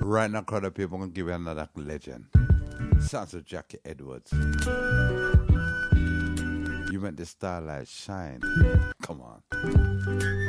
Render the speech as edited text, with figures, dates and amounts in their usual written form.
Right now, crowd of people, I'm going to give you another legend. Sounds of Jackie Edwards. You meant the starlight shine. Come on.